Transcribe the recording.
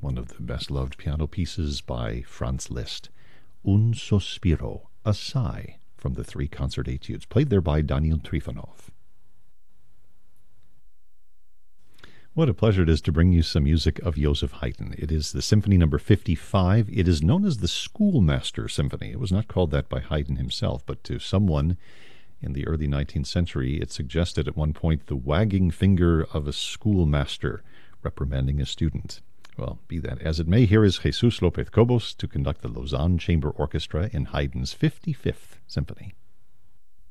one of the best-loved piano pieces by Franz Liszt. Un sospiro, a sigh, from the 3 concert etudes, played there by Daniil Trifonov. What a pleasure it is to bring you some music of Joseph Haydn. It is the Symphony number 55. It is known as the Schoolmaster Symphony. It was not called that by Haydn himself, but to someone in the early 19th century, it suggested at one point the wagging finger of a schoolmaster reprimanding a student. Well, be that as it may, here is Jesus López Cobos to conduct the Lausanne Chamber Orchestra in Haydn's 55th Symphony.